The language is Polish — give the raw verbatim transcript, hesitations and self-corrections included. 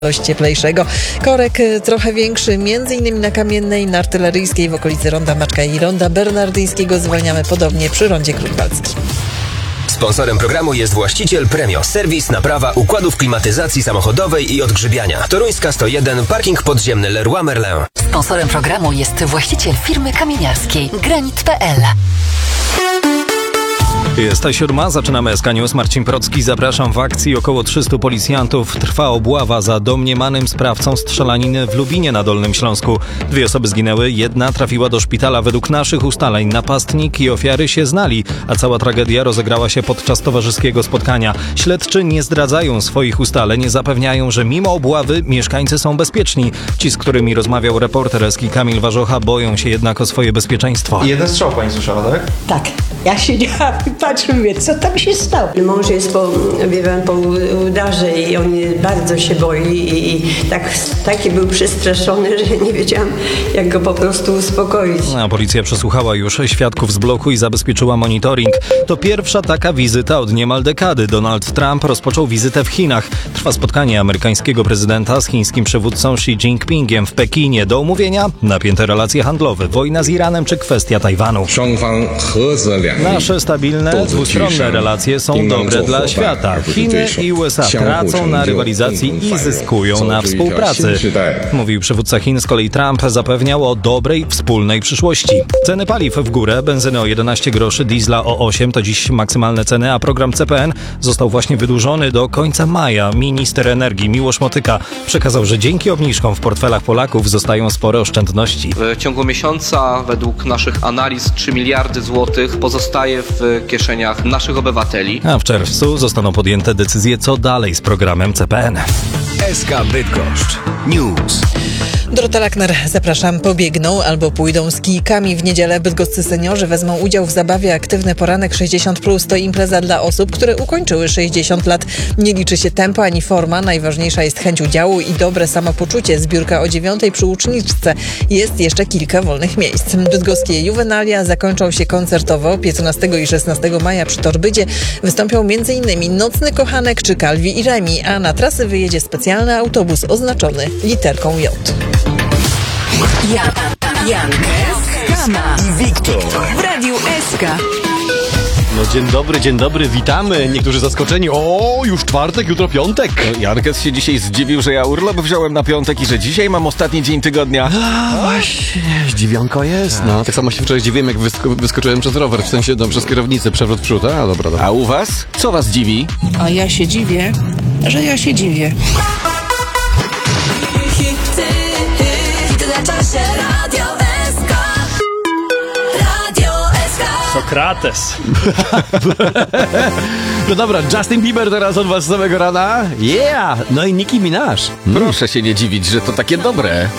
Dość cieplejszego. Korek trochę większy, między innymi na Kamiennej, na Artyleryjskiej w okolicy Ronda Maczka i Ronda Bernardyńskiego. Zwalniamy podobnie przy Rondzie Grunwaldzkim. Sponsorem programu jest właściciel Premio, serwis, naprawa układów klimatyzacji samochodowej i odgrzybiania. Toruńska sto jeden, parking podziemny Leroy Merlin. Sponsorem programu jest właściciel firmy kamieniarskiej Granit kropka pe el. Jest ta siódma, zaczynamy S K News. Marcin Procki, zapraszam. W akcji około trzystu policjantów trwa obława za domniemanym sprawcą strzelaniny w Lubinie na Dolnym Śląsku. Dwie osoby zginęły, jedna trafiła do szpitala. Według naszych ustaleń napastnik i ofiary się znali, a cała tragedia rozegrała się podczas towarzyskiego spotkania. Śledczy nie zdradzają swoich ustaleń, zapewniają, że mimo obławy mieszkańcy są bezpieczni. Ci, z którymi rozmawiał reporter S K Kamil Warzocha, boją się jednak o swoje bezpieczeństwo. Jeden strzał pani słyszała, tak? Tak. Ja siedziałam i patrzę, mówię, co tam się stało. Mąż jest po, wie pan, po udarze i on bardzo się boi i, i tak, taki był przestraszony, że nie wiedziałam, jak go po prostu uspokoić. A policja przesłuchała już świadków z bloku i zabezpieczyła monitoring. To pierwsza taka wizyta od niemal dekady. Donald Trump rozpoczął wizytę w Chinach. Trwa spotkanie amerykańskiego prezydenta z chińskim przywódcą Xi Jinpingiem w Pekinie. Do omówienia napięte relacje handlowe, wojna z Iranem czy kwestia Tajwanu. Nasze stabilne, dwustronne relacje są dobre dla świata. Chiny i U S A tracą na rywalizacji i zyskują na współpracy. Mówił przywódca Chin. Z kolei Trump zapewniał o dobrej wspólnej przyszłości. Ceny paliw w górę, benzyny o jedenaście groszy, diesla o osiem, to dziś maksymalne ceny, a program C P N został właśnie wydłużony do końca maja. Minister energii Miłosz Motyka przekazał, że dzięki obniżkom w portfelach Polaków zostają spore oszczędności. W ciągu miesiąca według naszych analiz trzy miliardy złotych pozostaje w kieszeniach naszych obywateli. A w czerwcu zostaną podjęte decyzje, co dalej z programem C P N. S K Bydgoszcz News. Dorota Lackner, zapraszam. Pobiegną albo pójdą z kijkami. W niedzielę bydgoscy seniorzy wezmą udział w zabawie Aktywny Poranek sześćdziesiąt plus. To impreza dla osób, które ukończyły sześćdziesiąt lat. Nie liczy się tempo ani forma. Najważniejsza jest chęć udziału i dobre samopoczucie. Zbiórka o dziewiątej przy Łuczniczce. Jest jeszcze kilka wolnych miejsc. Bydgoskie juwenalia zakończą się koncertowo. piętnastego i szesnastego maja przy Torbydzie wystąpią m.in. Nocny Kochanek czy Kalwi i Remi, a na trasy wyjedzie specjalny autobus oznaczony literką J. Jan, Jan, Kama I Wiktor w Radiu S K. No dzień dobry, dzień dobry, witamy. Niektórzy zaskoczeni. O, już czwartek, jutro piątek. No, Jankes się dzisiaj zdziwił, że ja urlop wziąłem na piątek i że dzisiaj mam ostatni dzień tygodnia. A, właśnie, zdziwionko jest. No, tak samo się wczoraj zdziwiłem, jak wysko- wyskoczyłem przez rower, w sensie, no, przez kierownicę, przewrót w przód. A, dobra, dobra. A u was? Co was dziwi? A ja się dziwię, że ja się dziwię. Sokrates. No dobra, Justin Bieber teraz od was z samego rana. Yeah! No i Nicki Minaj. Proszę się nie dziwić, że to takie dobre.